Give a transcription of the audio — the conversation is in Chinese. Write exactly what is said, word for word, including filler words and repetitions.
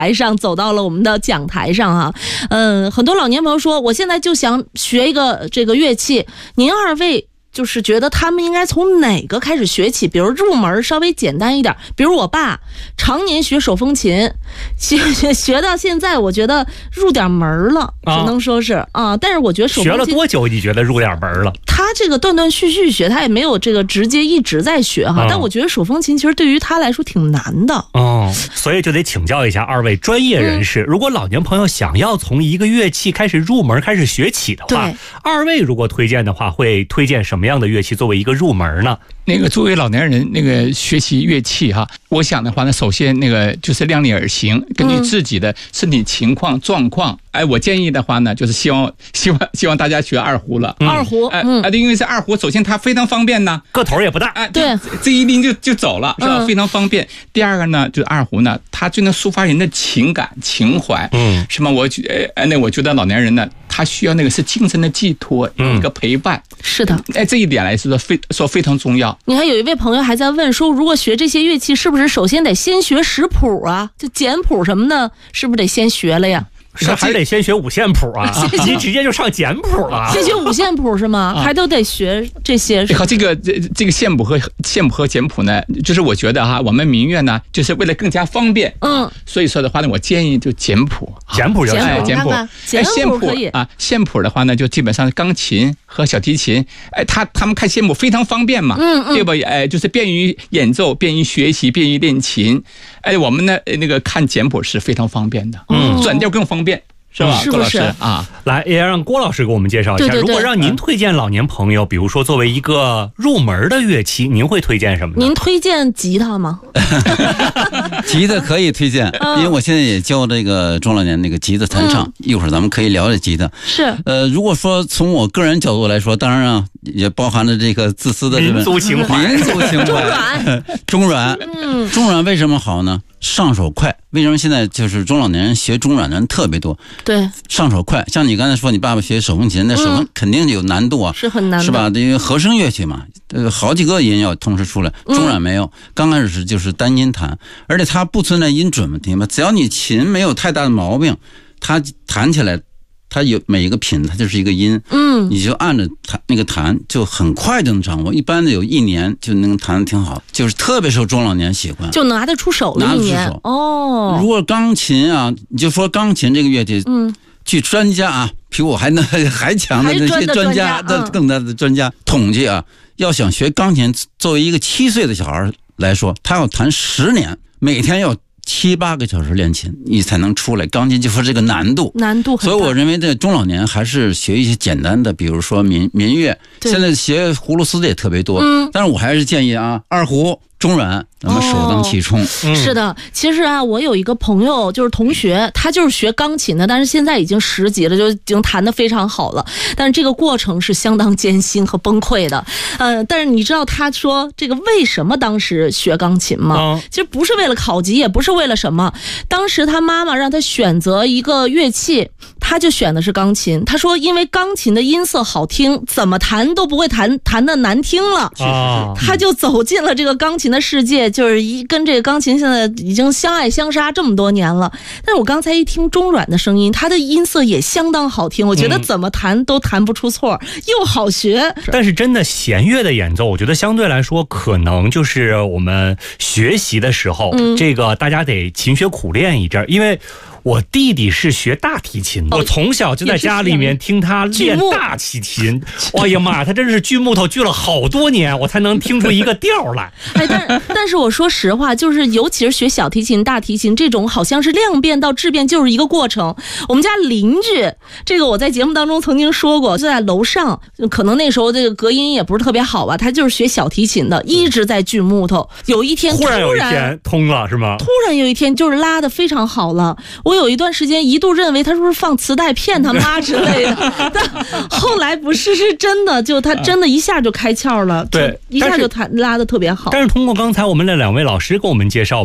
台上，走到了我们的讲台上哈。嗯，很多老年朋友说，我现在就想学一个这个乐器，您二位就是觉得他们应该从哪个开始学起？比如入门稍微简单一点，比如我爸常年学手风琴，学学学到现在，我觉得入点门了，只能说是 啊, 啊。但是我觉得手风琴学了多久？你觉得入点门了？ 他这个断断续续学，他也没有这个直接一直在学哈。嗯、但我觉得手风琴其实对于他来说挺难的哦，所以就得请教一下二位专业人士。嗯、如果老年朋友想要从一个乐器开始入门、开始学起的话，二位如果推荐的话，会推荐什么？什么样的乐器作为一个入门呢？ 那个作为老年人那个学习乐器哈，我想的话呢，首先那个就是量力而行，根据自己的身体情况状况。哎，我建议的话呢，就是希望希望希望大家学二胡了。 嗯、二胡， 哎、嗯，因为是二胡，首先它非常方便呢， 个头也不大， 哎， 对， 这一拎就就走了，是吧？ 嗯、 非常方便。第二个呢，就是二胡呢，它最能抒发人的情感情怀。嗯，是吗？我呃，那我觉得老年人呢，他需要那个是精神的寄托，嗯、一个陪伴。 是的， 哎，这一点来说非说非常重要。 你看，有一位朋友还在问说，如果学这些乐器，是不是首先得先学识谱啊？就简谱什么的，是不是得先学了呀？ 是还得先学五线谱啊，你直接就上简谱了。 先学五线谱是吗？还都得学这些。 好，这个这这个线谱和线谱和简谱呢，就是我觉得哈，我们民乐呢，就是为了更加方便，嗯，所以说的话呢，我建议就简谱， 简谱就行， 简谱， 简谱可以啊。线谱的话呢，就基本上钢琴和小提琴，哎，他他们看线谱非常方便嘛，嗯嗯，对吧？哎，就是便于演奏，便于学习，便于练琴。哎，我们呢那个看简谱是非常方便的，嗯，转调更方便。是吧？ 是不是啊？ 来，也让郭老师给我们介绍一下。 对对对， 如果让您推荐老年朋友，比如说作为一个入门的乐器，您会推荐什么呢？ 您推荐吉他吗？ 吉他可以推荐，因为我现在也教这个中老年那个吉他弹唱，嗯、一会儿咱们可以聊聊吉他。 是。 呃，如果说从我个人角度来说，当然啊，也包含了这个自私的民族情怀， 民族情怀， 中软， 中软， 嗯， 中软为什么好呢？上手快，为什么现在就是中老年人学中软的人特别多？ 对， 上手快。像你刚才说，你爸爸学手风琴，那手风肯定有难度啊， 嗯、是很难的， 是吧？因为和声乐器嘛，呃，好几个音要同时出来，中软没有，嗯、刚开始就是单音弹，而且它不存在音准问题嘛，只要你琴没有太大的毛病，它弹起来。它有每一个品，它就是一个音，嗯，你就按着弹那个弹，就很快就能掌握。一般的有一年就能弹得挺好，就是特别受中老年喜欢， 就拿得出手了。 拿得出手哦。 如果钢琴啊，你就说钢琴这个乐器，嗯，据专家啊，比我还能还强的那些专家的更大的专家统计啊，要想学钢琴，作为一个七岁的小孩来说，他要弹十年，每天要。七八个小时练琴，你才能出来。钢琴就说这个难度， 难度很大。 所以我认为这中老年还是学一些简单的，比如说民民乐。现在学葫芦丝的也特别多，嗯，但是我还是建议啊，二胡、中软，咱们首当其冲。 哦嗯、是的，其实啊，我有一个朋友就是同学，他就是学钢琴的，但是现在已经十级了，就已经弹得非常好了。但是这个过程是相当艰辛和崩溃的。呃，但是你知道他说这个为什么当时学钢琴吗？哦、其实不是为了考级，也不是为了什么。当时他妈妈让他选择一个乐器，他就选的是钢琴。他说，因为钢琴的音色好听，怎么弹都不会弹弹的难听了。哦、他就走进了这个钢琴的世界，就是一跟这个钢琴现在已经相爱相杀这么多年了。但是我刚才一听中软的声音，它的音色也相当好听，我觉得怎么弹都弹不出错，嗯、又好学。 但是真的弦乐的演奏，我觉得相对来说可能就是我们学习的时候，嗯、这个大家得勤学苦练一阵，因为我弟弟是学大提琴的，哦、我从小就在家里面听他练大提琴。哎呀妈，他真是锯木头锯了好多年，我才能听出一个调来。 哎，但但是我说实话，就是尤其是学小提琴、大提琴这种，好像是量变到质变就是一个过程。我们家邻居，这个我在节目当中曾经说过，就在楼上，可能那时候这个隔音也不是特别好吧，他就是学小提琴的，一直在锯木头。有一天突然有一天通了是吗？ 突然有一天就是拉得非常好了。我有一段时间一度认为他是不是放磁带骗他妈之类的，但后来不是，是真的，就他真的一下就开窍了， 对， 一下就弹拉得特别好。 但是通过刚才我们的两位老师给我们介绍。